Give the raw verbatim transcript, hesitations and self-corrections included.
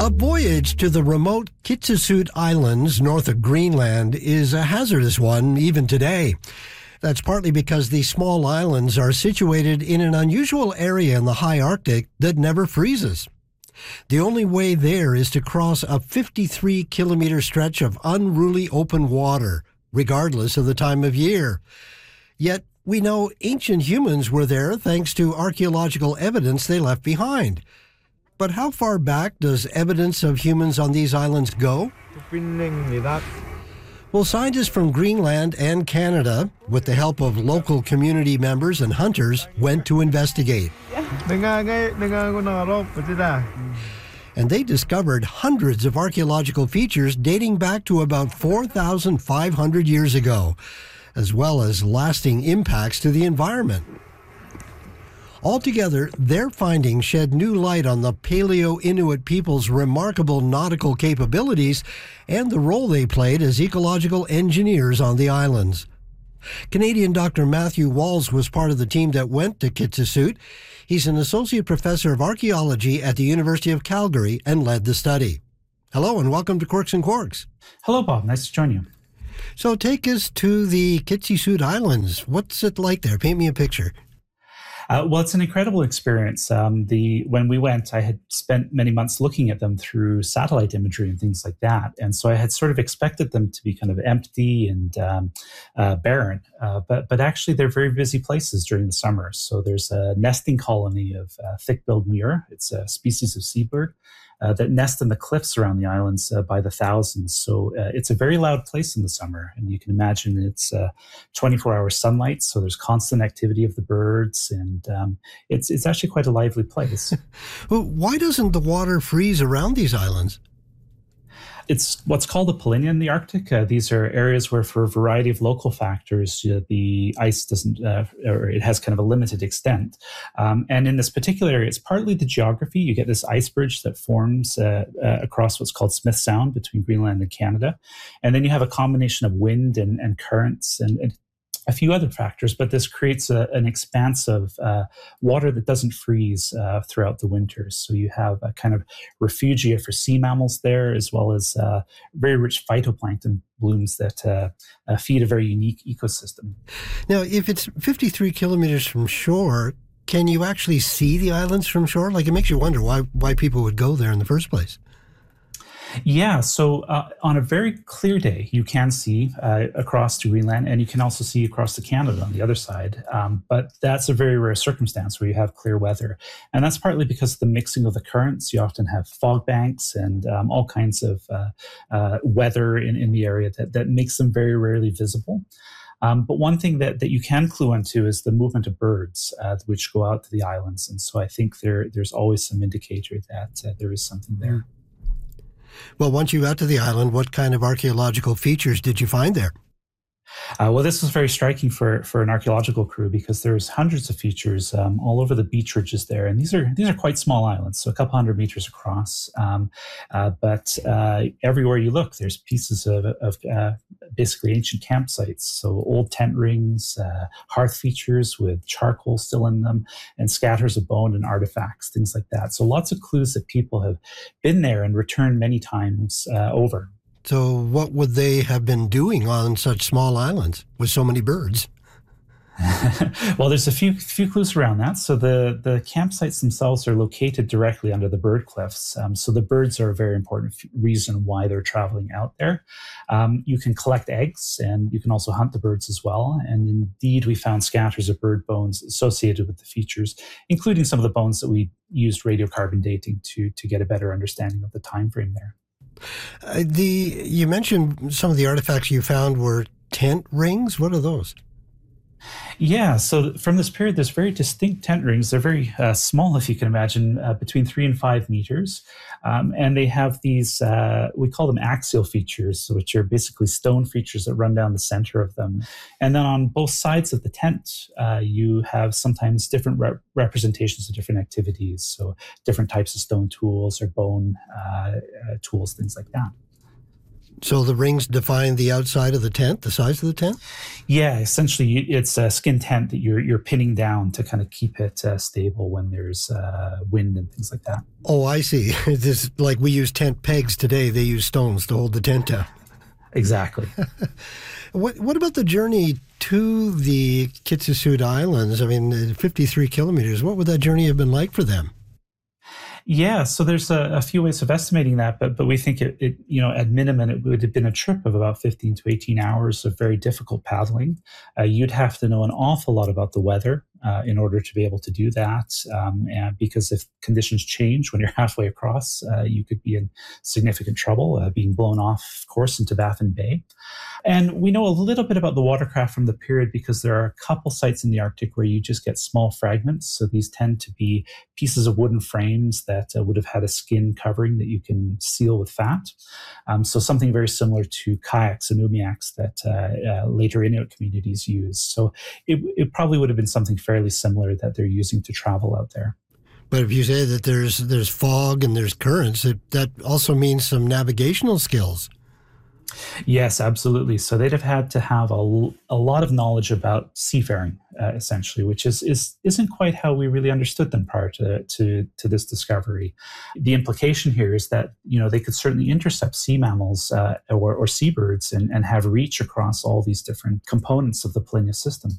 A voyage to the remote Kitsisut Islands north of Greenland is a hazardous one even today. That's partly because these small islands are situated in an unusual area in the high Arctic that never freezes. The only way there is to cross a fifty-three kilometer stretch of unruly open water, regardless of the time of year. Yet we know ancient humans were there thanks to archaeological evidence they left behind. But how far back does evidence of humans on these islands go? Well, scientists from Greenland and Canada, with the help of local community members and hunters, went to investigate. And they discovered hundreds of archaeological features dating back to about four thousand five hundred years ago, as well as lasting impacts to the environment. Altogether, their findings shed new light on the Paleo-Inuit people's remarkable nautical capabilities and the role they played as ecological engineers on the islands. Canadian Doctor Matthew Walls was part of the team that went to Kitsisut. He's an associate professor of archaeology at the University of Calgary and led the study. Hello and welcome to Quirks and Quarks. Hello, Bob. Nice to join you. So take us to the Kitsisut Islands. What's it like there? Paint me a picture. Uh, well, it's an incredible experience. Um, the when we went, I had spent many months looking at them through satellite imagery and things like that, and so I had sort of expected them to be kind of empty and um, uh, barren. Uh, but but actually, they're very busy places during the summer. So there's a nesting colony of uh, thick-billed murre. It's a species of seabird uh, that nest in the cliffs around the islands uh, by the thousands. So uh, it's a very loud place in the summer, and you can imagine it's uh, twenty-four hour sunlight. So there's constant activity of the birds and Um, it's it's actually quite a lively place. Well, why doesn't the water freeze around these islands? It's what's called a polynya in the Arctic. Uh, these are areas where, for a variety of local factors, uh, the ice doesn't, uh, or it has kind of a limited extent. Um, and in this particular area, it's partly the geography. You get this ice bridge that forms uh, uh, across what's called Smith Sound between Greenland and Canada. And then you have a combination of wind and, and currents and, and a few other factors, but this creates a, an expanse of uh, water that doesn't freeze uh, throughout the winters. So you have a kind of refugia for sea mammals there, as well as uh, very rich phytoplankton blooms that uh, uh, feed a very unique ecosystem. Now, if it's fifty-three kilometers from shore, can you actually see the islands from shore? Like, it makes you wonder why why people would go there in the first place. Yeah, so uh, on a very clear day, you can see uh, across to Greenland, and you can also see across to Canada on the other side. Um, but that's a very rare circumstance where you have clear weather. And that's partly because of the mixing of the currents. You often have fog banks and um, all kinds of uh, uh, weather in, in the area that, that makes them very rarely visible. Um, but one thing that, that you can clue into is the movement of birds, uh, which go out to the islands. And so I think there there's always some indicator that uh, there is something there. Well, once you got to the island, what kind of archaeological features did you find there? Uh, well, this was very striking for, for an archaeological crew because there's hundreds of features um, all over the beach ridges there, and these are these are quite small islands, so a couple hundred meters across. Um, uh, but uh, everywhere you look, there's pieces of, of uh, basically ancient campsites, so old tent rings, uh, hearth features with charcoal still in them, and scatters of bone and artifacts, things like that. So lots of clues that people have been there and returned many times uh, over. So what would they have been doing on such small islands with so many birds? Well, there's a few few clues around that. So the, the campsites themselves are located directly under the bird cliffs. Um, so the birds are a very important f- reason why they're traveling out there. Um, you can collect eggs, and you can also hunt the birds as well. And indeed, we found scatters of bird bones associated with the features, including some of the bones that we used radiocarbon dating to, to get a better understanding of the time frame there. Uh, the you mentioned some of the artifacts you found were tent rings. What are those? Yeah, so from this period, there's very distinct tent rings. They're very uh, small, if you can imagine, uh, between three and five meters. Um, and they have these, uh, we call them axial features, which are basically stone features that run down the center of them. And then on both sides of the tent, uh, you have sometimes different re- representations of different activities. So different types of stone tools or bone uh, uh, tools, things like that. So the rings define the outside of the tent, the size of the tent? Yeah, essentially it's a skin tent that you're you're pinning down to kind of keep it uh, stable when there's uh, wind and things like that. Oh, I see. This like we use tent pegs today. They use stones to hold the tent down. Exactly. What what about the journey to the Kitsisut Islands? I mean, fifty-three kilometers. What would that journey have been like for them? Yeah, so there's a, a few ways of estimating that, but but we think it, it, you know, at minimum, it would have been a trip of about fifteen to eighteen hours of very difficult paddling. Uh, you'd have to know an awful lot about the weather uh, in order to be able to do that, um, and because if conditions change when you're halfway across, uh, you could be in significant trouble, uh, being blown off course into Baffin Bay. And we know a little bit about the watercraft from the period because there are a couple sites in the Arctic where you just get small fragments. So these tend to be pieces of wooden frames that uh, would have had a skin covering that you can seal with fat. Um, so something very similar to kayaks and umiaks that uh, uh, later Inuit communities use. So it, it probably would have been something fairly similar that they're using to travel out there. But if you say that there's there's fog and there's currents, it, that also means some navigational skills. Yes, absolutely. So they'd have had to have a, a lot of knowledge about seafaring, uh, essentially, which is, is isn't quite how we really understood them prior to, to to this discovery. The implication here is that you know they could certainly intercept sea mammals uh, or, or seabirds and, and have reach across all these different components of the Polynya system.